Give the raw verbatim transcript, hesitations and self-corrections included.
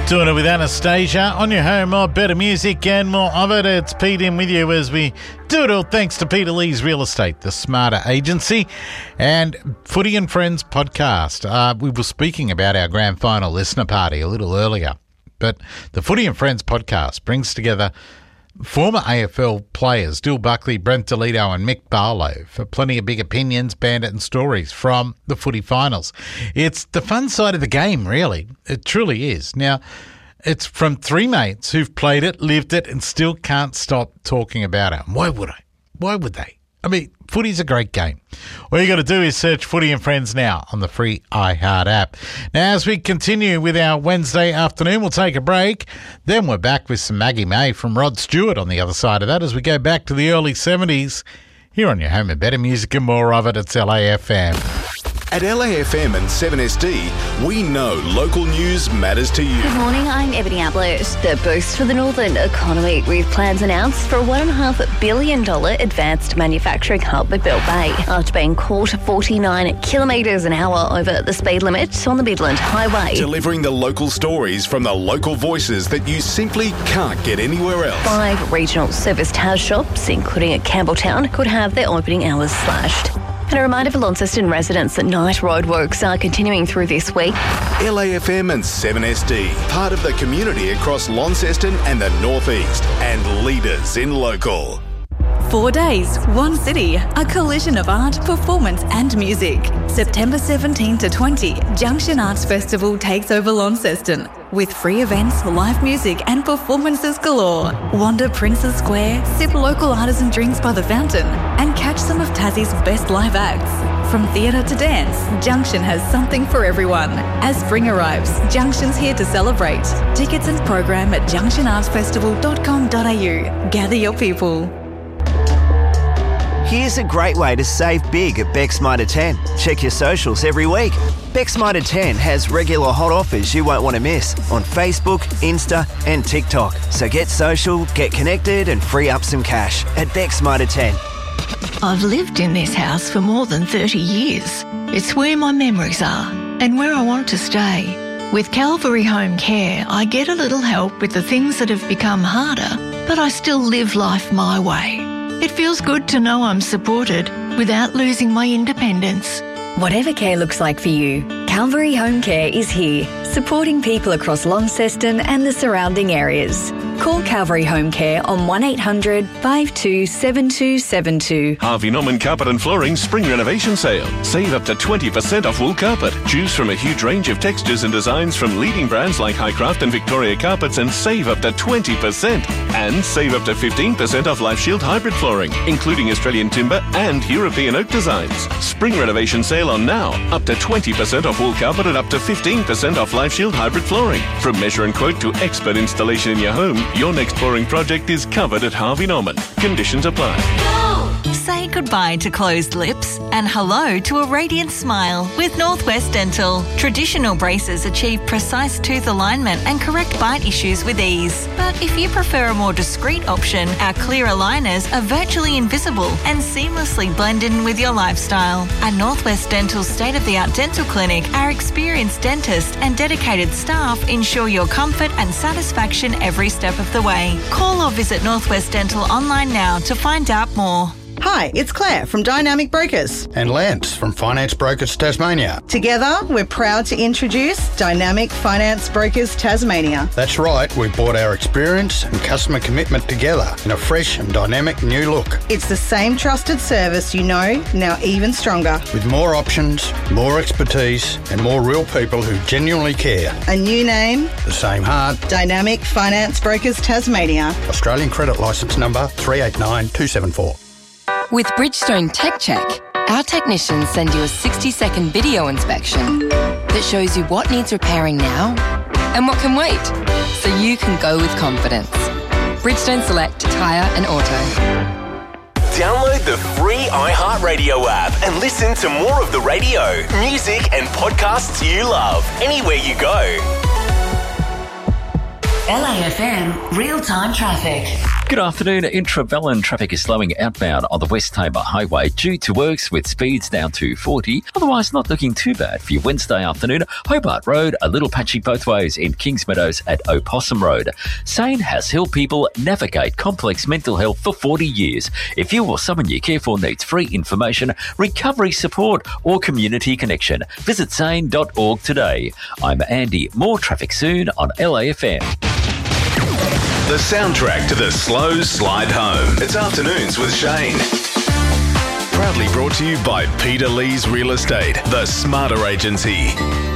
Doing it with Anastasia on your home of better music and more of it. It's Pete in with you as we do it all thanks to Peter Lee's Real Estate, the Smarter Agency, and Footy and Friends podcast. Uh, we were speaking about our grand final listener party a little earlier, but the Footy and Friends podcast brings together former A F L players Dill Buckley, Brent Delito and Mick Barlow for plenty of big opinions, bandit and stories from the footy finals. It's the fun side of the game, really. It truly is. Now, it's from three mates who've played it, lived it and still can't stop talking about it. Why would I? Why would they? I mean, footy's a great game. All you got to do is search Footy and Friends now on the free iHeart app. Now, as we continue with our Wednesday afternoon, we'll take a break. Then we're back with some Maggie May from Rod Stewart on the other side of that as we go back to the early seventies. Here on your home of better music and more of it, it's L A F M. At L A F M and seven S D, we know local news matters to you. Good morning, I'm Ebony Ablett. The boost for the northern economy with plans announced for a one point five billion dollars advanced manufacturing hub at Bell Bay after being caught forty-nine kilometres an hour over the speed limit on the Midland Highway. Delivering the local stories from the local voices that you simply can't get anywhere else. Five regional service house shops, including at Campbelltown, could have their opening hours slashed. And a reminder for Launceston residents that night roadworks are continuing through this week. L A F M and seven S D, part of the community across Launceston and the North East, and leaders in local. Four days, one city, a collision of art, performance and music. September seventeenth to twentieth, Junction Arts Festival takes over Launceston. With free events, live music and performances galore. Wander Princes Square, sip local artisan drinks by the fountain and catch some of Tassie's best live acts. From theatre to dance, Junction has something for everyone. As spring arrives, Junction's here to celebrate. Tickets and program at junction arts festival dot com dot a u. Gather your people. Here's a great way to save big at Beck's Mitre ten. Check your socials every week. Beck's Mitre ten has regular hot offers you won't want to miss on Facebook, Insta and TikTok. So get social, get connected and free up some cash at Beck's Mitre ten. I've lived in this house for more than thirty years. It's where my memories are and where I want to stay. With Calvary Home Care, I get a little help with the things that have become harder, but I still live life my way. It feels good to know I'm supported without losing my independence. Whatever care looks like for you, Calvary Home Care is here, supporting people across Launceston and the surrounding areas. Call Calvary Home Care on one eight hundred five two seven two seven two. Harvey Norman Carpet and Flooring Spring Renovation Sale. Save up to twenty percent off wool carpet. Choose from a huge range of textures and designs from leading brands like Highcraft and Victoria Carpets and save up to twenty percent. And save up to fifteen percent off Life Shield hybrid flooring, including Australian timber and European oak designs. Spring Renovation Sale on now. Up to twenty percent off wool carpet and up to fifteen percent off Life Shield hybrid flooring. From measure and quote to expert installation in your home, your next flooring project is covered at Harvey Norman. Conditions apply. Say goodbye to closed lips and hello to a radiant smile with Northwest Dental. Traditional braces achieve precise tooth alignment and correct bite issues with ease. But if you prefer a more discreet option, our clear aligners are virtually invisible and seamlessly blend in with your lifestyle. At Northwest Dental's state-of-the-art dental clinic, our experienced dentists and dedicated staff ensure your comfort and satisfaction every step of the way. Call or visit Northwest Dental online now to find out more. Hi, it's Claire from Dynamic Brokers. And Lance from Finance Brokers Tasmania. Together, we're proud to introduce Dynamic Finance Brokers Tasmania. That's right, we brought our experience and customer commitment together in a fresh and dynamic new look. It's the same trusted service you know, now even stronger. With more options, more expertise and more real people who genuinely care. A new name. The same heart. Dynamic Finance Brokers Tasmania. Australian credit licence number three eight nine two seven four. With Bridgestone Tech Check, our technicians send you a sixty second video inspection that shows you what needs repairing now and what can wait, so you can go with confidence. Bridgestone Select Tyre and Auto. Download the free iHeartRadio app and listen to more of the radio, music and podcasts you love anywhere you go. L A F M Real Time Traffic. Good afternoon. Intravellan traffic is slowing outbound on the West Tamar Highway due to works with speeds down to forty. Otherwise, not looking too bad for your Wednesday afternoon. Hobart Road, a little patchy both ways in Kings Meadows at Opossum Road. SANE has helped people navigate complex mental health for forty years. If you or someone you care for needs free information, recovery support or community connection, visit sane dot org today. I'm Andy. More traffic soon on L A F M. The soundtrack to the slow slide home. It's Afternoons with Shane. Proudly brought to you by Peter Lee's Real Estate, the smarter agency.